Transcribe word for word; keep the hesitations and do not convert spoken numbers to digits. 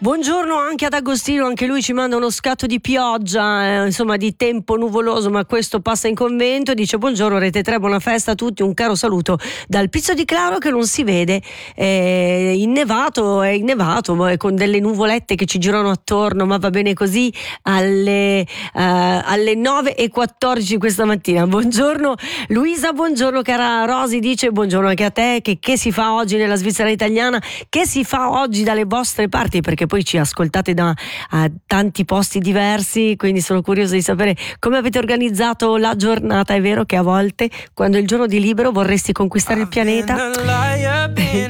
Buongiorno anche ad Agostino, anche lui ci manda uno scatto di pioggia, eh, insomma di tempo nuvoloso, ma questo passa in convento. Dice: buongiorno Rete tre, buona festa a tutti, un caro saluto dal Pizzo di Claro che non si vede, eh, innevato, è innevato, ma è con delle nuvolette che ci girano attorno, ma va bene così. Alle, eh, alle nove e quattordici questa mattina. Buongiorno Luisa, buongiorno cara Rosi, dice buongiorno anche a te. Che, che si fa oggi nella Svizzera italiana? Che si fa oggi dalle vostre parti? Perché poi ci ascoltate da uh, tanti posti diversi, quindi sono curiosa di sapere come avete organizzato la giornata. È vero che a volte, quando è il giorno di libero, vorresti conquistare il pianeta?